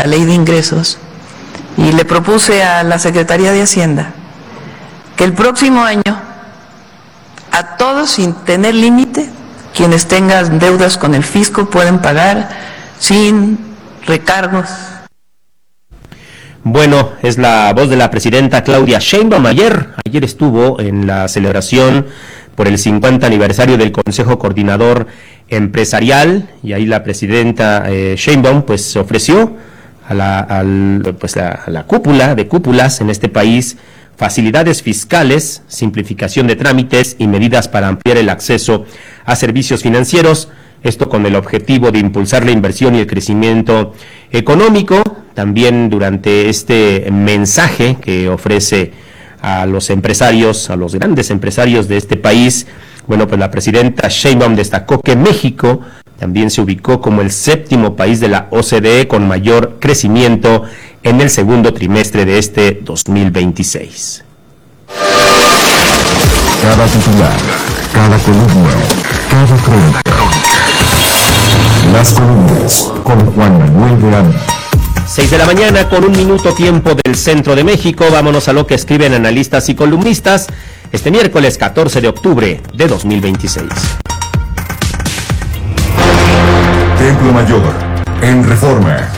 la Ley de Ingresos y le propuse a la Secretaría de Hacienda que el próximo año a todos, sin tener límite, quienes tengan deudas con el fisco pueden pagar sin recargos. Bueno, es la voz de la presidenta Claudia Sheinbaum. Ayer estuvo en la celebración por el 50 aniversario del Consejo Coordinador Empresarial, y ahí la presidenta Sheinbaum pues ofreció a la cúpula de cúpulas en este país facilidades fiscales, simplificación de trámites y medidas para ampliar el acceso a servicios financieros, esto con el objetivo de impulsar la inversión y el crecimiento económico. También durante este mensaje que ofrece a los empresarios, a los grandes empresarios de este país, bueno, pues la presidenta Sheinbaum destacó que México también se ubicó como el 7º país de la OCDE con mayor crecimiento en el segundo trimestre de este 2026. Cada titular, cada columna, cada crónica. Las columnas con Juan Manuel de Anda. 6 de la mañana con 1 minuto tiempo del centro de México. Vámonos a lo que escriben analistas y columnistas este miércoles 14 de octubre de 2026. Templo Mayor, en Reforma.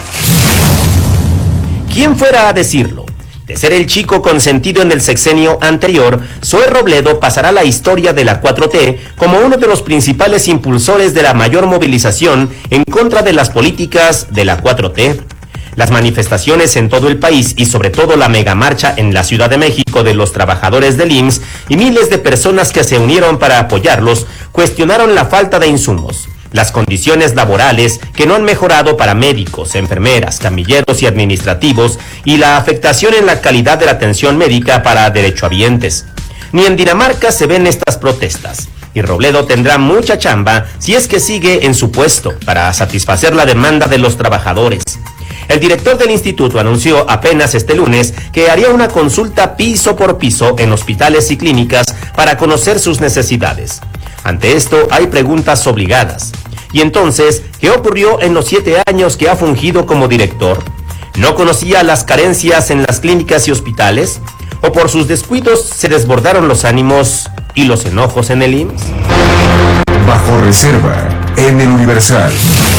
¿Quién fuera a decirlo? De ser el chico consentido en el sexenio anterior, Zoe Robledo pasará a la historia de la 4T como uno de los principales impulsores de la mayor movilización en contra de las políticas de la 4T. Las manifestaciones en todo el país y sobre todo la megamarcha en la Ciudad de México de los trabajadores del IMSS y miles de personas que se unieron para apoyarlos cuestionaron la falta de insumos, las condiciones laborales que no han mejorado para médicos, enfermeras, camilleros y administrativos y la afectación en la calidad de la atención médica para derechohabientes. Ni en Dinamarca se ven estas protestas. Y Robledo tendrá mucha chamba si es que sigue en su puesto para satisfacer la demanda de los trabajadores. El director del instituto anunció apenas este lunes que haría una consulta piso por piso en hospitales y clínicas para conocer sus necesidades. Ante esto hay preguntas obligadas. ¿Y entonces qué ocurrió en los 7 años que ha fungido como director? ¿No conocía las carencias en las clínicas y hospitales? ¿O por sus descuidos se desbordaron los ánimos y los enojos en el IMSS? Bajo reserva, en el Universal.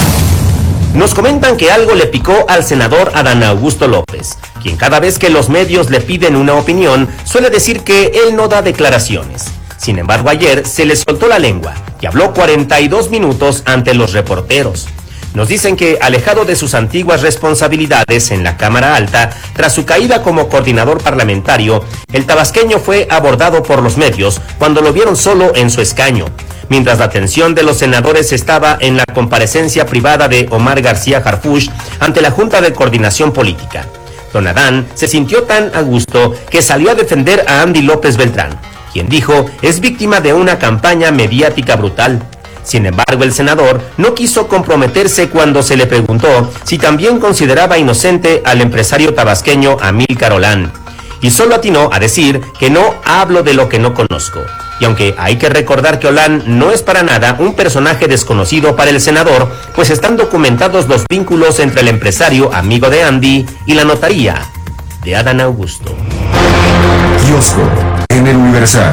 Nos comentan que algo le picó al senador Adán Augusto López, quien cada vez que los medios le piden una opinión suele decir que él no da declaraciones. Sin embargo, ayer se le soltó la lengua y habló 42 minutos ante los reporteros. Nos dicen que, alejado de sus antiguas responsabilidades en la Cámara Alta, tras su caída como coordinador parlamentario, el tabasqueño fue abordado por los medios cuando lo vieron solo en su escaño, mientras la atención de los senadores estaba en la comparecencia privada de Omar García Harfuch ante la Junta de Coordinación Política. Don Adán se sintió tan a gusto que salió a defender a Andy López Beltrán, quien dijo es víctima de una campaña mediática brutal. Sin embargo, el senador no quiso comprometerse cuando se le preguntó si también consideraba inocente al empresario tabasqueño Amílcar Olán, y solo atinó a decir que no hablo de lo que no conozco. Y aunque hay que recordar que Olán no es para nada un personaje desconocido para el senador, pues están documentados los vínculos entre el empresario amigo de Andy y la notaría de Adán Augusto. Kiosco, en el Universal.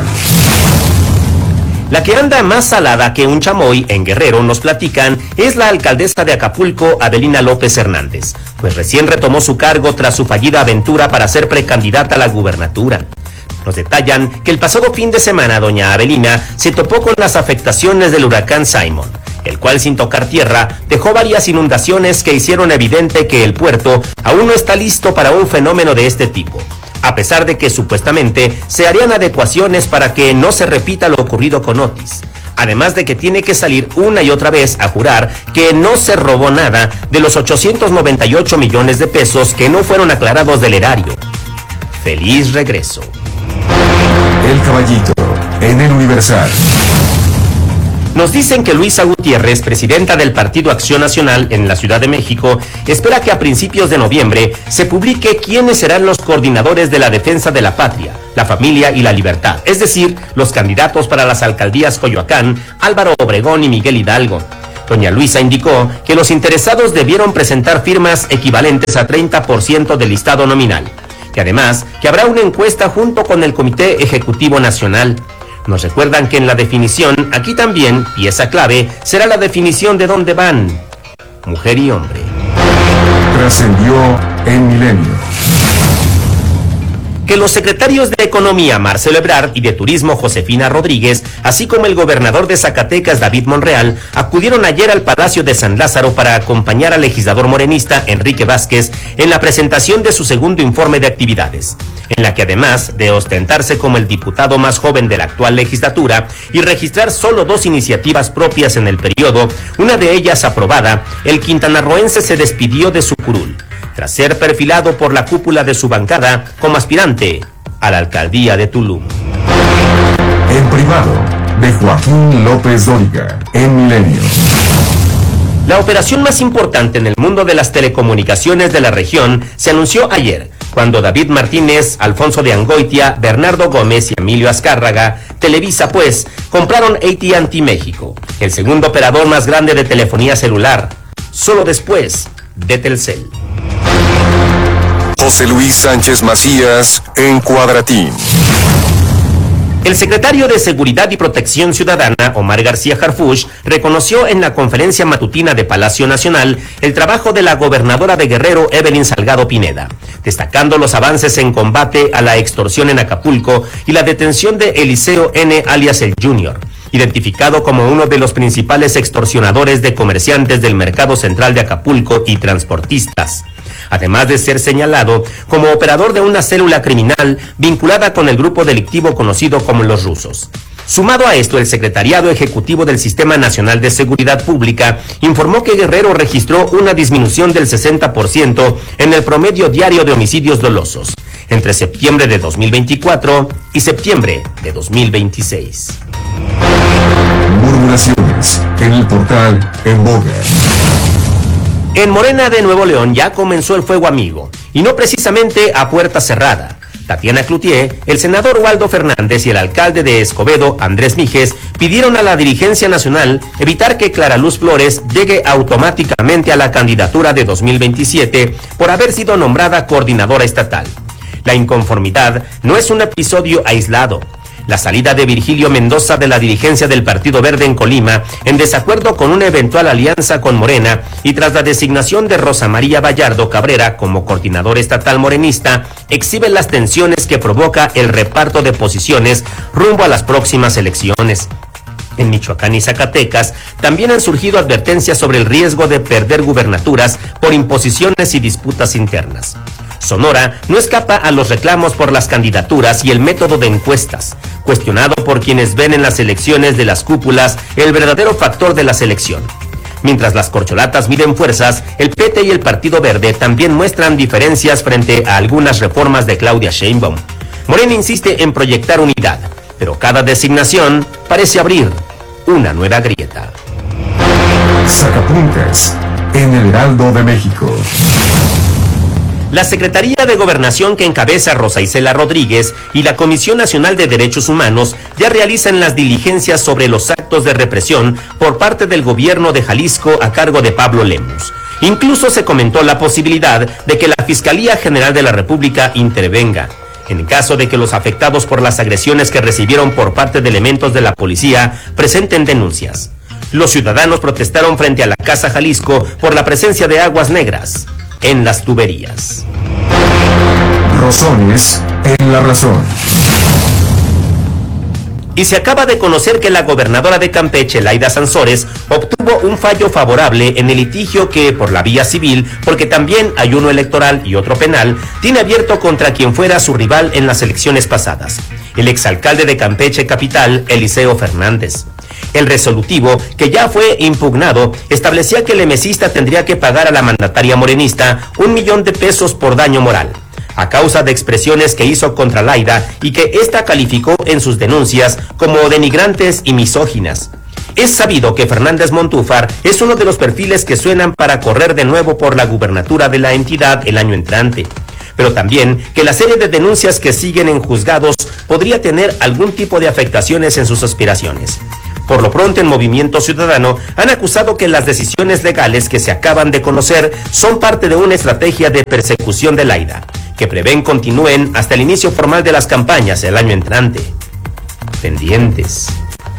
La que anda más salada que un chamoy en Guerrero, nos platican, es la alcaldesa de Acapulco, Adelina López Hernández, pues recién retomó su cargo tras su fallida aventura para ser precandidata a la gubernatura. Nos detallan que el pasado fin de semana doña Adelina se topó con las afectaciones del huracán Simon, el cual sin tocar tierra dejó varias inundaciones que hicieron evidente que el puerto aún no está listo para un fenómeno de este tipo, a pesar de que supuestamente se harían adecuaciones para que no se repita lo ocurrido con Otis. Además de que tiene que salir una y otra vez a jurar que no se robó nada de los 898 millones de pesos que no fueron aclarados del erario. ¡Feliz regreso! El Caballito, en el Universal. Nos dicen que Luisa Gutiérrez, presidenta del Partido Acción Nacional en la Ciudad de México, espera que a principios de noviembre se publique quiénes serán los coordinadores de la defensa de la patria, la familia y la libertad, es decir, los candidatos para las alcaldías Coyoacán, Álvaro Obregón y Miguel Hidalgo. Doña Luisa indicó que los interesados debieron presentar firmas equivalentes a 30% del listado nominal, que además que habrá una encuesta junto con el Comité Ejecutivo Nacional. Nos recuerdan que en la definición, aquí también, pieza clave, será la definición de dónde van mujer y hombre. Trascendió en Milenio. Que los secretarios de Economía, Marcelo Ebrard, y de Turismo, Josefina Rodríguez, así como el gobernador de Zacatecas, David Monreal, acudieron ayer al Palacio de San Lázaro para acompañar al legislador morenista Enrique Vázquez en la presentación de su segundo informe de actividades, en la que además de ostentarse como el diputado más joven de la actual legislatura y registrar solo 2 iniciativas propias en el periodo, una de ellas aprobada, el quintanarroense se despidió de su curul, tras ser perfilado por la cúpula de su bancada como aspirante a la alcaldía de Tulum. En privado, de Joaquín López Dóriga, en Milenio. La operación más importante en el mundo de las telecomunicaciones de la región se anunció ayer, cuando David Martínez, Alfonso de Angoitia, Bernardo Gómez y Emilio Azcárraga, Televisa pues, compraron AT&T México, el segundo operador más grande de telefonía celular, solo después de Telcel. José Luis Sánchez Macías en Cuadratín. El secretario de Seguridad y Protección Ciudadana, Omar García Harfuch, reconoció en la conferencia matutina de Palacio Nacional el trabajo de la gobernadora de Guerrero, Evelyn Salgado Pineda, destacando los avances en combate a la extorsión en Acapulco y la detención de Eliseo N. alias el Junior, identificado como uno de los principales extorsionadores de comerciantes del mercado central de Acapulco y transportistas, además de ser señalado como operador de una célula criminal vinculada con el grupo delictivo conocido como Los Rusos. Sumado a esto, el Secretariado Ejecutivo del Sistema Nacional de Seguridad Pública informó que Guerrero registró una disminución del 60% en el promedio diario de homicidios dolosos entre septiembre de 2024 y septiembre de 2026. Murmuraciones en el portal En Boga. En Morena de Nuevo León ya comenzó el fuego amigo, y no precisamente a puerta cerrada. Tatiana Cloutier, el senador Waldo Fernández y el alcalde de Escobedo, Andrés Mijes, pidieron a la dirigencia nacional evitar que Clara Luz Flores llegue automáticamente a la candidatura de 2027 por haber sido nombrada coordinadora estatal. La inconformidad no es un episodio aislado. La salida de Virgilio Mendoza de la dirigencia del Partido Verde en Colima, en desacuerdo con una eventual alianza con Morena, y tras la designación de Rosa María Vallardo Cabrera como coordinadora estatal morenista, exhibe las tensiones que provoca el reparto de posiciones rumbo a las próximas elecciones. En Michoacán y Zacatecas también han surgido advertencias sobre el riesgo de perder gubernaturas por imposiciones y disputas internas. Sonora no escapa a los reclamos por las candidaturas y el método de encuestas, cuestionado por quienes ven en las elecciones de las cúpulas el verdadero factor de la selección. Mientras las corcholatas miden fuerzas, el PT y el Partido Verde también muestran diferencias frente a algunas reformas de Claudia Sheinbaum. Morena insiste en proyectar unidad, pero cada designación parece abrir una nueva grieta. Sacapuntas en el Heraldo de México. La Secretaría de Gobernación que encabeza Rosa Isela Rodríguez y la Comisión Nacional de Derechos Humanos ya realizan las diligencias sobre los actos de represión por parte del gobierno de Jalisco a cargo de Pablo Lemus. Incluso se comentó la posibilidad de que la Fiscalía General de la República intervenga en caso de que los afectados por las agresiones que recibieron por parte de elementos de la policía presenten denuncias. Los ciudadanos protestaron frente a la Casa Jalisco por la presencia de aguas negras en las tuberías. Rosones en la razón. Y se acaba de conocer que la gobernadora de Campeche, Laida Sansores, obtuvo un fallo favorable en el litigio que, por la vía civil, porque también hay uno electoral y otro penal, tiene abierto contra quien fuera su rival en las elecciones pasadas, el exalcalde de Campeche Capital, Eliseo Fernández. El resolutivo, que ya fue impugnado, establecía que el emesista tendría que pagar a la mandataria morenista 1 millón de pesos por daño moral, a causa de expresiones que hizo contra Laida y que ésta calificó en sus denuncias como denigrantes y misóginas. Es sabido que Fernández Montúfar es uno de los perfiles que suenan para correr de nuevo por la gubernatura de la entidad el año entrante, pero también que la serie de denuncias que siguen en juzgados podría tener algún tipo de afectaciones en sus aspiraciones. Por lo pronto, en Movimiento Ciudadano han acusado que las decisiones legales que se acaban de conocer son parte de una estrategia de persecución de Laida, que prevén continúen hasta el inicio formal de las campañas el año entrante. Pendientes.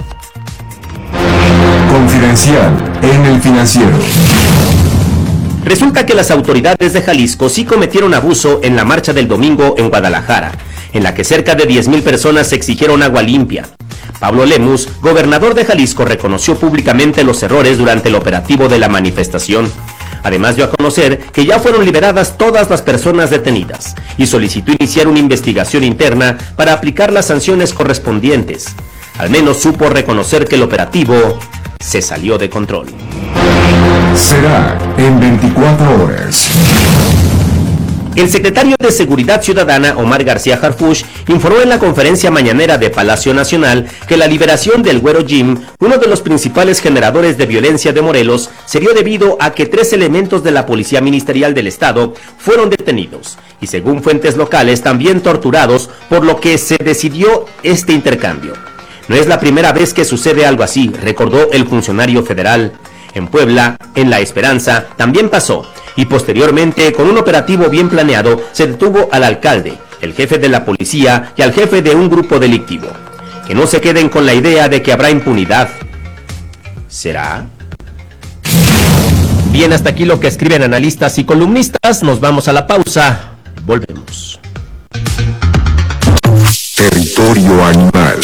Confidencial en El Financiero. Resulta que las autoridades de Jalisco sí cometieron abuso en la marcha del domingo en Guadalajara, en la que cerca de 10,000 personas exigieron agua limpia. Pablo Lemus, gobernador de Jalisco, reconoció públicamente los errores durante el operativo de la manifestación. Además dio a conocer que ya fueron liberadas todas las personas detenidas y solicitó iniciar una investigación interna para aplicar las sanciones correspondientes. Al menos supo reconocer que el operativo se salió de control. Será en 24 horas. El secretario de Seguridad Ciudadana, Omar García Harfuch, informó en la conferencia mañanera de Palacio Nacional que la liberación del Güero Jim, uno de los principales generadores de violencia de Morelos, se dio debido a que 3 elementos de la Policía Ministerial del Estado fueron detenidos y, según fuentes locales, también torturados, por lo que se decidió este intercambio. No es la primera vez que sucede algo así, recordó el funcionario federal. En Puebla, en La Esperanza, también pasó, y posteriormente, con un operativo bien planeado, se detuvo al alcalde, el jefe de la policía y al jefe de un grupo delictivo. Que no se queden con la idea de que habrá impunidad. ¿Será? Bien, hasta aquí lo que escriben analistas y columnistas. Nos vamos a la pausa. Volvemos. Territorio animal.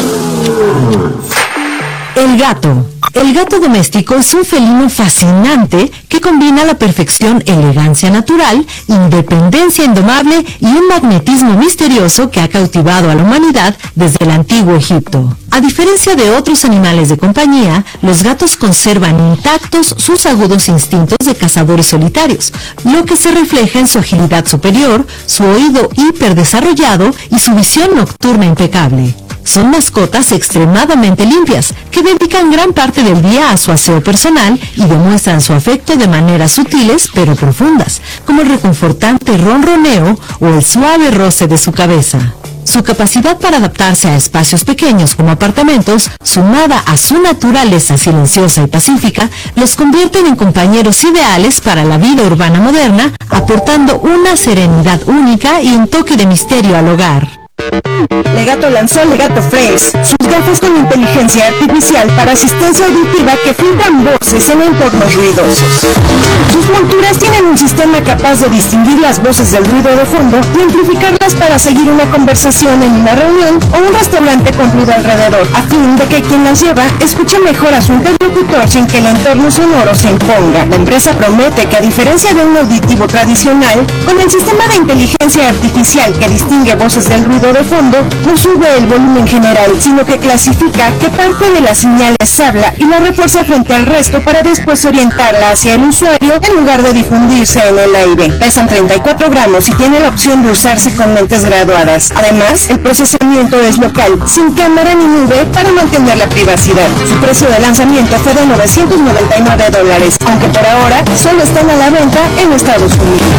El gato. El gato doméstico es un felino fascinante que combina a la perfección elegancia natural, independencia indomable y un magnetismo misterioso que ha cautivado a la humanidad desde el antiguo Egipto. A diferencia de otros animales de compañía, los gatos conservan intactos sus agudos instintos de cazadores solitarios, lo que se refleja en su agilidad superior, su oído hiperdesarrollado y su visión nocturna impecable. Son mascotas extremadamente limpias, que dedican gran parte del día a su aseo personal y demuestran su afecto de maneras sutiles pero profundas, como el reconfortante ronroneo o el suave roce de su cabeza. Su capacidad para adaptarse a espacios pequeños como apartamentos, sumada a su naturaleza silenciosa y pacífica, los convierten en compañeros ideales para la vida urbana moderna, aportando una serenidad única y un toque de misterio al hogar. Legato lanzó Legato Fresh, sus gafas con inteligencia artificial para asistencia auditiva que filtran voces en entornos ruidosos. Sus monturas tienen un sistema capaz de distinguir las voces del ruido de fondo y amplificarlas para seguir una conversación en una reunión o un restaurante con ruido alrededor, a fin de que quien las lleva escuche mejor a su interlocutor sin que el entorno sonoro se imponga. La empresa promete que, a diferencia de un auditivo tradicional, con el sistema de inteligencia artificial que distingue voces del ruido de fondo, no sube el volumen general, sino que clasifica qué parte de las señales habla y la refuerza frente al resto para después orientarla hacia el usuario en lugar de difundirse en el aire. Pesan 34 gramos y tiene la opción de usarse con lentes graduadas. Además, el procesamiento es local, sin cámara ni nube, para mantener la privacidad. Su precio de lanzamiento fue de $999, aunque por ahora solo están a la venta en Estados Unidos.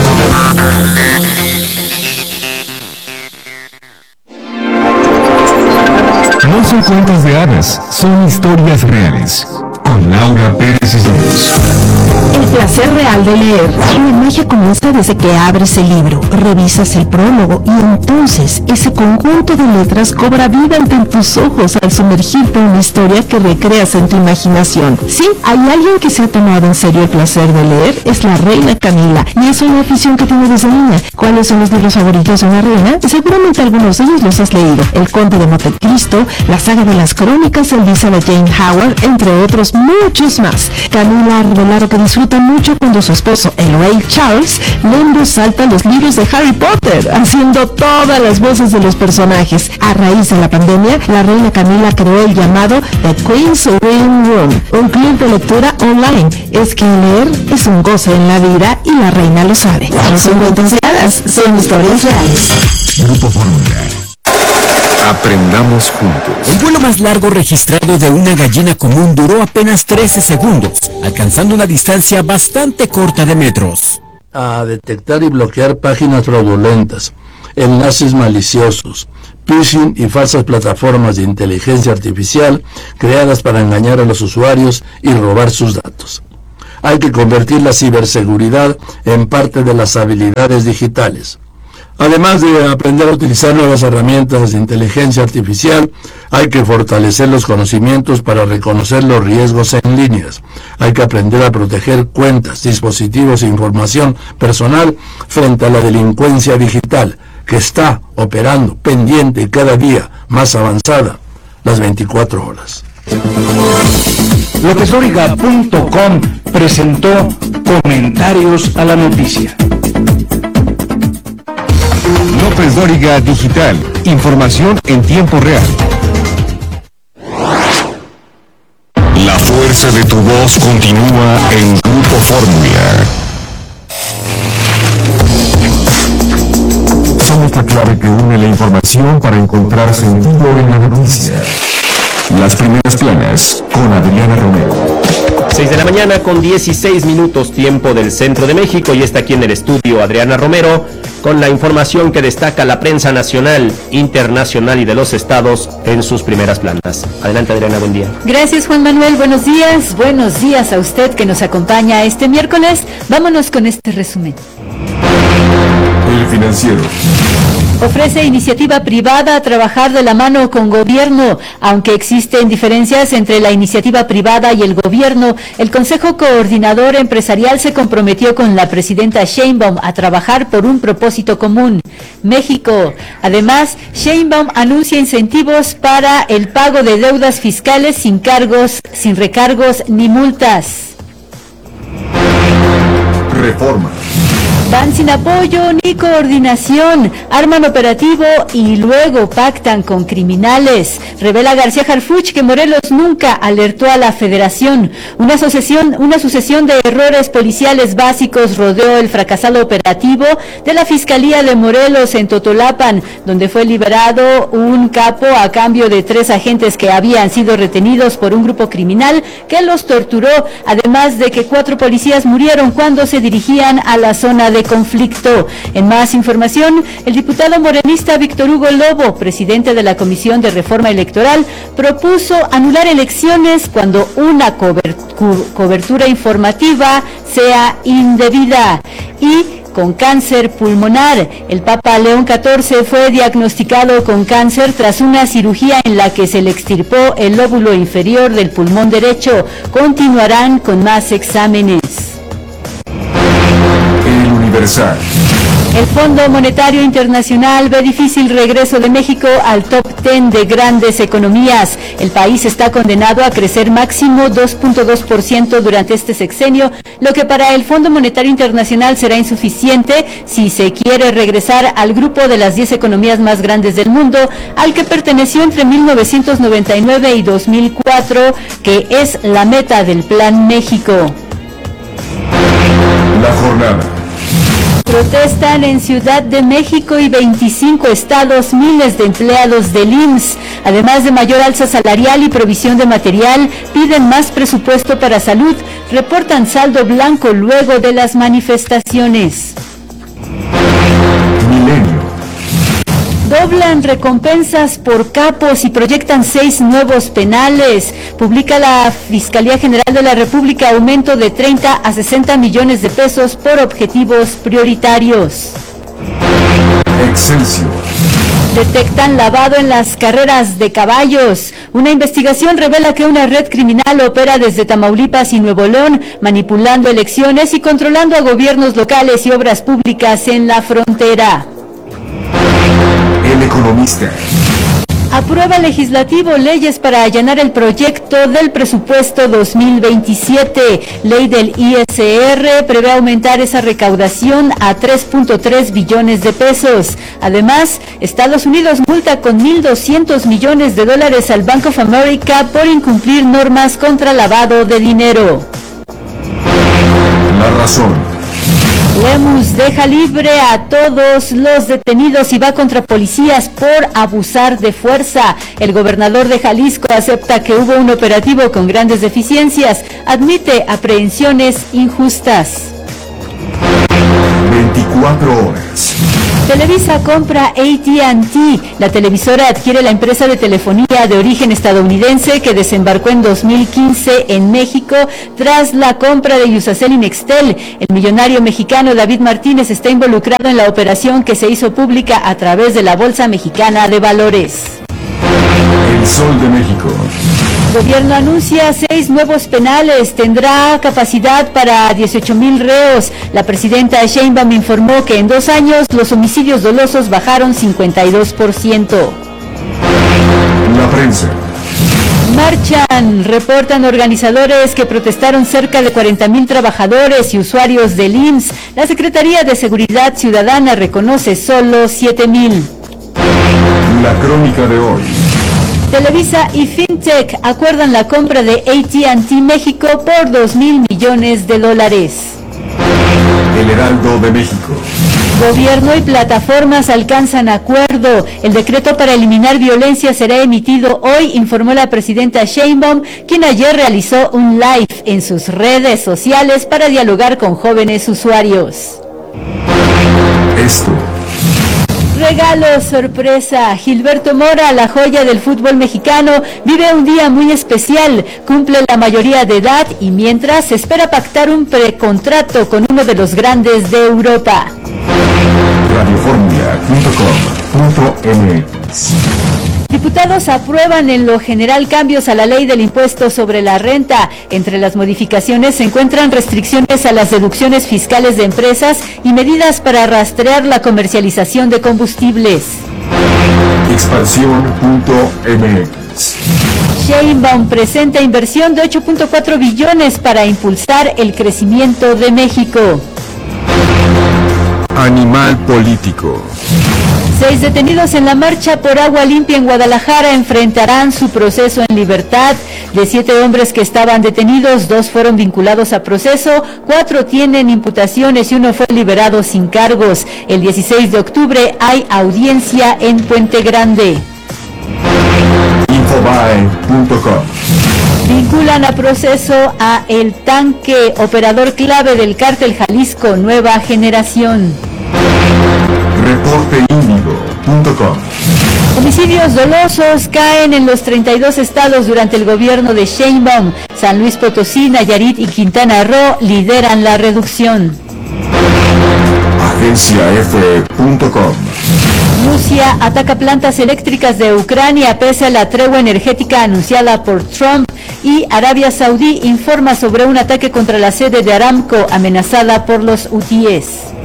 No son cuentos de hadas, son historias reales. Con Laura Pérez Islas. El placer real de leer. La magia comienza desde que abres el libro, revisas el prólogo y entonces ese conjunto de letras cobra vida ante tus ojos al sumergirte en una historia que recreas en tu imaginación. Sí, hay alguien que se ha tomado en serio el placer de leer, es la reina Camila, y es una afición que tiene desde niña. ¿Cuáles son los libros favoritos de una reina? Seguramente algunos de ellos los has leído. El Conde de Montecristo, la saga de las crónicas de Elizabeth Jane Howard, entre otros muchos más. Camila ha revelado que disfruta mucho cuando su esposo, el rey Charles, lee en voz alta los libros de Harry Potter, haciendo todas las voces de los personajes. A raíz de la pandemia, la reina Camila creó el llamado The Queen's Reading Room, un club de lectura online. Es que leer es un goce en la vida y la reina lo sabe. No son cuentos de hadas, son historias reales. Grupo Fórmula. Aprendamos juntos. El vuelo más largo registrado de una gallina común duró apenas 13 segundos, alcanzando una distancia bastante corta de metros. a detectar y bloquear páginas fraudulentas, enlaces maliciosos, phishing y falsas plataformas de inteligencia artificial creadas para engañar a los usuarios y robar sus datos. Hay que convertir la ciberseguridad en parte de las habilidades digitales. Además de aprender a utilizar nuevas herramientas de inteligencia artificial, hay que fortalecer los conocimientos para reconocer los riesgos en líneas. Hay que aprender a proteger cuentas, dispositivos e información personal frente a la delincuencia digital, que está operando pendiente y cada día más avanzada las 24 horas. LópezDóriga.com presentó Comentarios a la Noticia. López Dóriga Digital. Información en tiempo real. La fuerza de tu voz continúa en Grupo Fórmula. Somos la clave que une la información para encontrar sentido en la noticia. Las primeras planas con Adriana Romero. 6 de la mañana con 16 minutos, tiempo del centro de México, y está aquí en el estudio Adriana Romero con la información que destaca la prensa nacional, internacional y de los estados en sus primeras planas. Adelante, Adriana, buen día. Gracias, Juan Manuel, buenos días a usted que nos acompaña este miércoles. Vámonos con este resumen. El Financiero. Ofrece iniciativa privada a trabajar de la mano con gobierno. Aunque existen diferencias entre la iniciativa privada y el gobierno, el Consejo Coordinador Empresarial se comprometió con la presidenta Sheinbaum a trabajar por un propósito común: México. Además, Sheinbaum anuncia incentivos para el pago de deudas fiscales sin recargos ni multas. Reforma. Van sin apoyo ni coordinación, arman operativo y luego pactan con criminales. Revela García Harfuch que Morelos nunca alertó a la Federación. Una sucesión de errores policiales básicos rodeó el fracasado operativo de la Fiscalía de Morelos en Totolapan, donde fue liberado un capo a cambio de 3 agentes que habían sido retenidos por un grupo criminal que los torturó, además de que 4 policías murieron cuando se dirigían a la zona de conflicto. En más información, el diputado morenista Víctor Hugo Lobo, presidente de la Comisión de Reforma Electoral, propuso anular elecciones cuando una cobertura informativa sea indebida. Y con cáncer pulmonar, el Papa León XIV fue diagnosticado con cáncer tras una cirugía en la que se le extirpó el lóbulo inferior del pulmón derecho. Continuarán con más exámenes. El Universal. El Fondo Monetario Internacional ve difícil regreso de México al top 10 de grandes economías. El país está condenado a crecer máximo 2.2% durante este sexenio, lo que para el Fondo Monetario Internacional será insuficiente si se quiere regresar al grupo de las 10 economías más grandes del mundo, al que perteneció entre 1999 y 2004, que es la meta del Plan México. La jornada. Protestan en Ciudad de México y 25 estados miles de empleados del IMSS. Además de mayor alza salarial y provisión de material, piden más presupuesto para salud. Reportan saldo blanco luego de las manifestaciones. Milenio. Doblan recompensas por capos y proyectan 6 nuevos penales. Publica la Fiscalía General de la República aumento de 30 a 60 millones de pesos por objetivos prioritarios. Excelsior. Detectan lavado en las carreras de caballos. Una investigación revela que una red criminal opera desde Tamaulipas y Nuevo León, manipulando elecciones y controlando a gobiernos locales y obras públicas en la frontera. El Economista. Aprueba legislativo leyes para allanar el proyecto del presupuesto 2027. Ley del ISR prevé aumentar esa recaudación a 3.3 billones de pesos. Además, Estados Unidos multa con $1,200 millones al Bank of America por incumplir normas contra lavado de dinero. La Razón. Lemus deja libre a todos los detenidos y va contra policías por abusar de fuerza. El gobernador de Jalisco acepta que hubo un operativo con grandes deficiencias, admite aprehensiones injustas. 24 horas. Televisa compra AT&T. La televisora adquiere la empresa de telefonía de origen estadounidense que desembarcó en 2015 en México tras la compra de Iusacell y Nextel. El millonario mexicano David Martínez está involucrado en la operación que se hizo pública a través de la Bolsa Mexicana de Valores. El Sol de México. El gobierno anuncia 6 nuevos penales, tendrá capacidad para 18,000 reos. La presidenta Sheinbaum informó que en 2 años los homicidios dolosos bajaron 52%. La prensa. Marchan, reportan organizadores que protestaron cerca de 40,000 trabajadores y usuarios del IMSS. La Secretaría de Seguridad Ciudadana reconoce solo 7,000. La crónica de hoy. Televisa y FinTech acuerdan la compra de AT&T México por $2,000 millones. El Heraldo de México. Gobierno y plataformas alcanzan acuerdo. El decreto para eliminar violencia será emitido hoy, informó la presidenta Sheinbaum, quien ayer realizó un live en sus redes sociales para dialogar con jóvenes usuarios. Esto. Regalo sorpresa. Gilberto Mora, la joya del fútbol mexicano, vive un día muy especial. Cumple la mayoría de edad y mientras espera pactar un precontrato con uno de los grandes de Europa. Radioformia.com.mx. Diputados aprueban en lo general cambios a la ley del impuesto sobre la renta. Entre las modificaciones se encuentran restricciones a las deducciones fiscales de empresas y medidas para rastrear la comercialización de combustibles. Expansión.mx. Sheinbaum presenta inversión de 8.4 billones para impulsar el crecimiento de México. Animal político. 6 detenidos en la marcha por agua limpia en Guadalajara enfrentarán su proceso en libertad. De 7 hombres que estaban detenidos, 2 fueron vinculados a proceso, 4 tienen imputaciones y 1 fue liberado sin cargos. El 16 de octubre hay audiencia en Puente Grande. Infobae.com. Vinculan a proceso a El Tanque, operador clave del cártel Jalisco Nueva Generación. Reporteindigo.com. Homicidios dolosos caen en los 32 estados durante el gobierno de Sheinbaum. San Luis Potosí, Nayarit y Quintana Roo lideran la reducción. AgenciaF.com. Rusia ataca plantas eléctricas de Ucrania pese a la tregua energética anunciada por Trump, y Arabia Saudí informa sobre un ataque contra la sede de Aramco amenazada por los hutíes.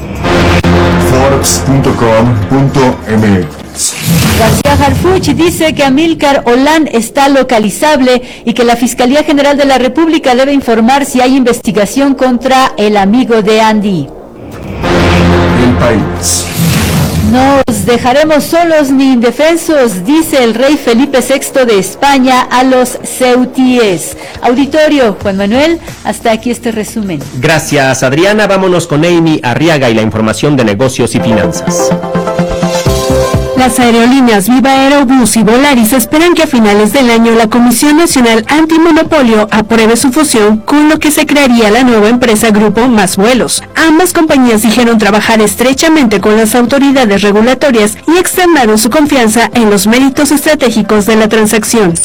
Forbes.com.mx. García Harfuch dice que Amílcar Olán está localizable y que la Fiscalía General de la República debe informar si hay investigación contra el amigo de Andy. El País. Nos dejaremos solos ni indefensos, dice el rey Felipe VI de España a los ceutíes. Auditorio, Juan Manuel, hasta aquí este resumen. Gracias, Adriana. Vámonos con Amy Arriaga y la información de negocios y finanzas. Las aerolíneas Viva Aerobús y Volaris esperan que a finales del año la Comisión Nacional Antimonopolio apruebe su fusión, con lo que se crearía la nueva empresa Grupo Más Vuelos. Ambas compañías dijeron trabajar estrechamente con las autoridades regulatorias y externaron su confianza en los méritos estratégicos de la transacción.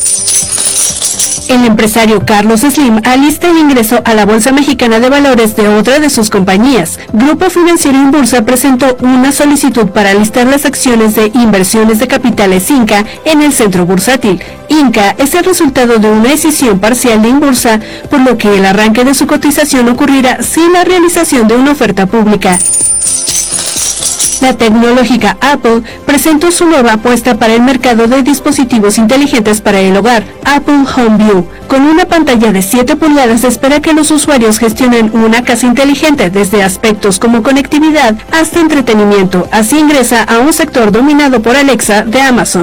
El empresario Carlos Slim alista el ingreso a la Bolsa Mexicana de Valores de otra de sus compañías. Grupo Financiero Inbursa presentó una solicitud para listar las acciones de Inversiones de Capitales Inca en el centro bursátil. Inca es el resultado de una decisión parcial de Inbursa, por lo que el arranque de su cotización ocurrirá sin la realización de una oferta pública. La tecnológica Apple presentó su nueva apuesta para el mercado de dispositivos inteligentes para el hogar, Apple HomeView. Con una pantalla de 7 pulgadas se espera que los usuarios gestionen una casa inteligente desde aspectos como conectividad hasta entretenimiento. Así ingresa a un sector dominado por Alexa de Amazon.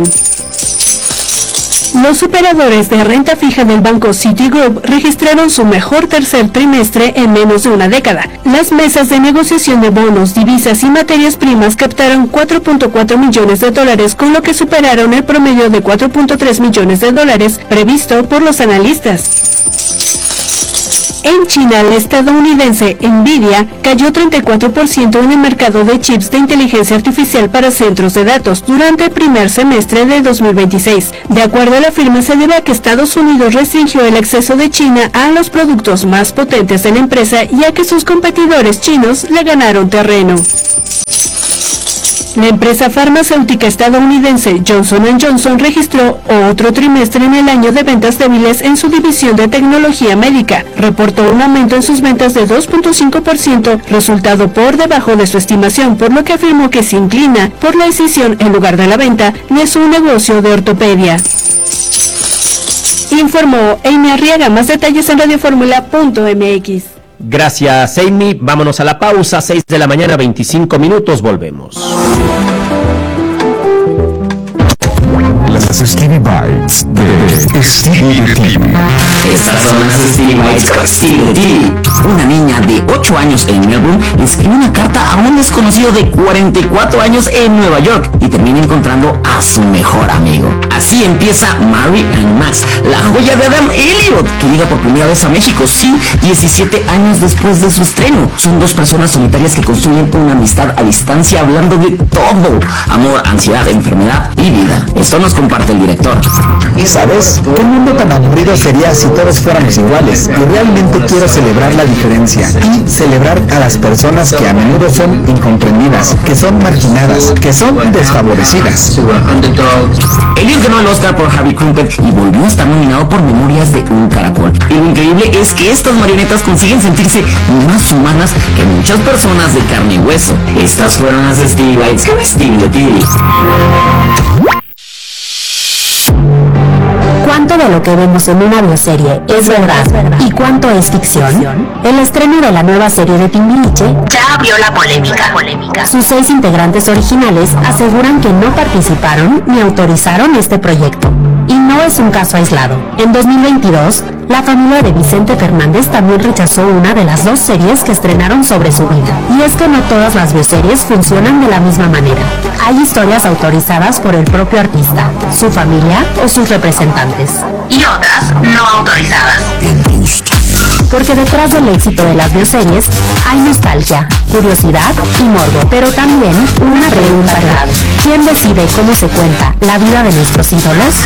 Los operadores de renta fija del banco Citigroup registraron su mejor tercer trimestre en menos de una década. Las mesas de negociación de bonos, divisas y materias primas captaron $4.4 millones, con lo que superaron el promedio de $4.3 millones previsto por los analistas. En China, la estadounidense Nvidia cayó 34% en el mercado de chips de inteligencia artificial para centros de datos durante el primer semestre de 2026. De acuerdo a la firma, se debe a que Estados Unidos restringió el acceso de China a los productos más potentes de la empresa y a que sus competidores chinos le ganaron terreno. La empresa farmacéutica estadounidense Johnson & Johnson registró otro trimestre en el año de ventas débiles en su división de tecnología médica. Reportó un aumento en sus ventas de 2.5%, resultado por debajo de su estimación, por lo que afirmó que se inclina por la decisión en lugar de la venta de su negocio de ortopedia. Informó Amy Arriaga. Más detalles en radioformula.mx. Gracias, Amy. Vámonos a la pausa, 6 de la mañana, 25 minutos, volvemos. Las Stevie Bites de Stevie TV. Estas son las Stevie Bites con Stevie TV. Una niña de 8 años en Melbourne escribe una carta a un desconocido de 44 años en Nueva York y termina encontrando a su mejor amigo. Así empieza Mary and Max, la joya de Adam Elliot, que llega por primera vez a México, sí, 17 años después de su estreno. Son dos personas solitarias que construyen una amistad a distancia hablando de todo: amor, ansiedad, enfermedad y vida. Esto nos comparte el director. Y sabes, qué mundo tan aburrido sería si todos fuéramos iguales. Y realmente quiero celebrar la diferencia y celebrar a las personas que a menudo son incomprendidas, que son marginadas, que son desfavorecidas. Elliot ganó el Oscar por Harvey Krumpet y volvió a estar nominado por Memorias de un Caracol. Y lo increíble es que estas marionetas consiguen sentirse más humanas que muchas personas de carne y hueso. Estas fueron las Stevie Bites con Stevie TV. ¿Cuánto de lo que vemos en una bioserie es verdad y cuánto es ficción? El estreno de la nueva serie de Timbiriche ya abrió la polémica. Sus 6 integrantes originales aseguran que no participaron ni autorizaron este proyecto. Y no es un caso aislado. En 2022, la familia de Vicente Fernández también rechazó una de las 2 series que estrenaron sobre su vida. Y es que no todas las bioseries funcionan de la misma manera. Hay historias autorizadas por el propio artista, su familia o sus representantes. Y otras no autorizadas. Porque detrás del éxito de las bioseries hay nostalgia, curiosidad y morbo, pero también una pregunta grave. ¿Quién decide cómo se cuenta la vida de nuestros ídolos?